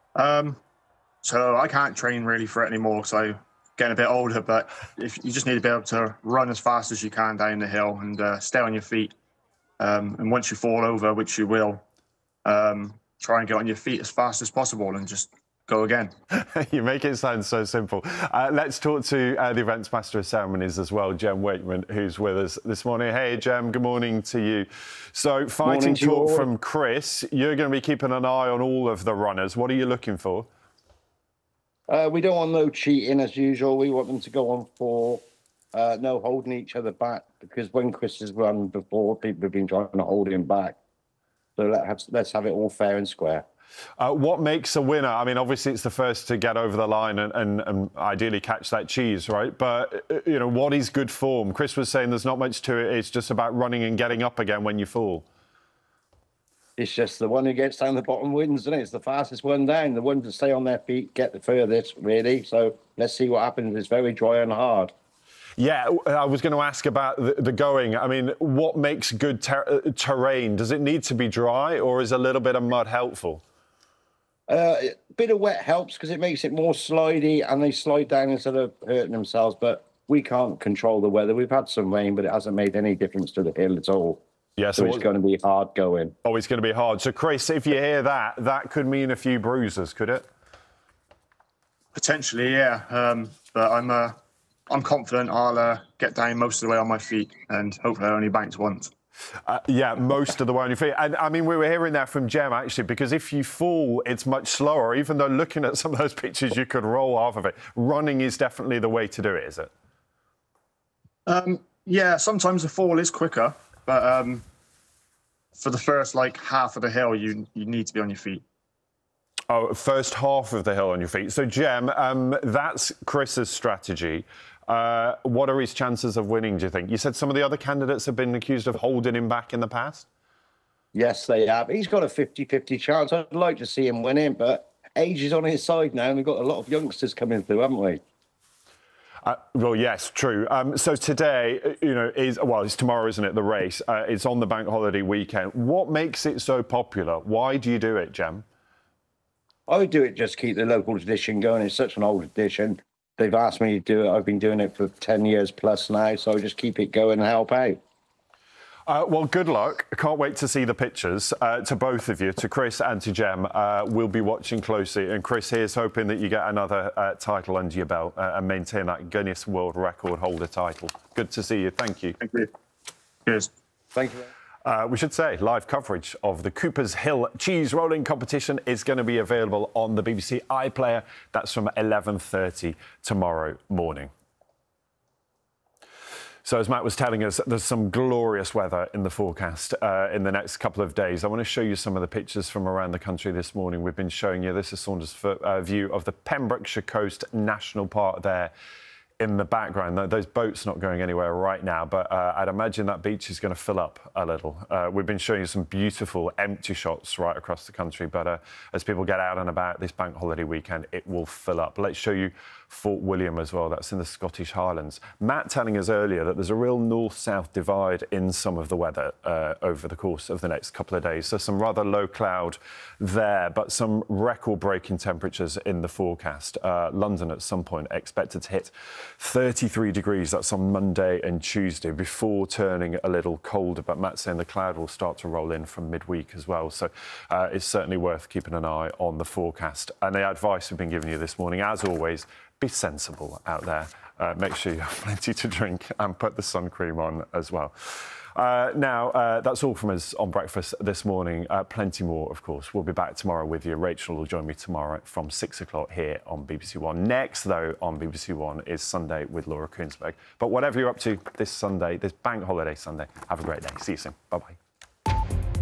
Um, so I can't train really for it anymore. So getting a bit older, but if you just need to be able to run as fast as you can down the hill and stay on your feet. And once you fall over, which you will, try and get on your feet as fast as possible and just go again. You make it sound so simple. Let's talk to the events master of ceremonies as well, Jem Wakeman, who's with us this morning. Hey, Jem, good morning to you. So, fighting talk from Chris. You're going to be keeping an eye on all of the runners. What are you looking for? We don't want no cheating as usual. We want them to go on for no holding each other back, because when Chris has run before, people have been trying to hold him back. So let's have it all fair and square. What makes a winner? I mean, obviously it's the first to get over the line and ideally catch that cheese, right? But, you know, what is good form? Chris was saying there's not much to it. It's just about running and getting up again when you fall. It's just the one who gets down the bottom wins, isn't it? It's the fastest one down. The ones that stay on their feet get the furthest, really. So let's see what happens. It's very dry and hard. Yeah, I was going to ask about the going. I mean, what makes good terrain? Does it need to be dry, or is a little bit of mud helpful? A bit of wet helps because it makes it more slidey and they slide down instead of hurting themselves. But we can't control the weather. We've had some rain, but it hasn't made any difference to the hill at all. Yeah, so it's going to be hard going. Oh, it's going to be hard. So, Chris, if you hear that, that could mean a few bruises, could it? Potentially, yeah. But I'm confident I'll get down most of the way on my feet and hopefully I only banked once. Yeah, most of the way on your feet. And, I mean, we were hearing that from Jem, actually, because if you fall, it's much slower, even though looking at some of those pictures, you could roll half of it. Running is definitely the way to do it, is it? Yeah, sometimes the fall is quicker, but for the first, half of the hill, you need to be on your feet. Oh, first half of the hill on your feet. So, Jem, that's Chris's strategy. What are his chances of winning, do you think? You said some of the other candidates have been accused of holding him back in the past? Yes, they have. He's got a 50-50 chance. I'd like to see him winning, but age is on his side now, and we've got a lot of youngsters coming through, haven't we? Well, yes, true. So today, you know, it's tomorrow, isn't it, the race? It's on the bank holiday weekend. What makes it so popular? Why do you do it, Jem? I would do it just to keep the local tradition going. It's such an old tradition. They've asked me to do it. I've been doing it for 10 years plus now, so I just keep it going and help out. Well, good luck. I can't wait to see the pictures to both of you, to Chris and to Jem. We'll be watching closely. And Chris, here's hoping that you get another title under your belt and maintain that Guinness World Record holder title. Good to see you. Thank you. Thank you. Cheers. Thank you. We should say live coverage of the Coopers Hill cheese rolling competition is going to be available on the BBC iPlayer. That's from 11:30 tomorrow morning. So, as Matt was telling us, there's some glorious weather in the forecast in the next couple of days. I want to show you some of the pictures from around the country this morning. We've been showing you, this is Saunders' view of the Pembrokeshire Coast National Park there in the background. Those boats not going anywhere right now, but I'd imagine that beach is going to fill up a little. We've been showing you some beautiful empty shots right across the country, but as people get out and about this bank holiday weekend, it will fill up. Let's show you Fort William as well. That's in the Scottish Highlands. Matt telling us earlier that there's a real north-south divide in some of the weather over the course of the next couple of days. So some rather low cloud there, but some record-breaking temperatures in the forecast. London at some point expected to hit 33 degrees. That's on Monday and Tuesday before turning a little colder. But Matt's saying the cloud will start to roll in from midweek as well. So it's certainly worth keeping an eye on the forecast. And the advice we've been giving you this morning, as always, be sensible out there. Make sure you have plenty to drink and put the sun cream on as well. Now, that's all from us on Breakfast this morning. Plenty more, of course. We'll be back tomorrow with you. Rachel will join me tomorrow from 6 o'clock here on BBC One. Next, though, on BBC One is Sunday with Laura Kuenssberg. But whatever you're up to this Sunday, this bank holiday Sunday, have a great day. See you soon. Bye-bye.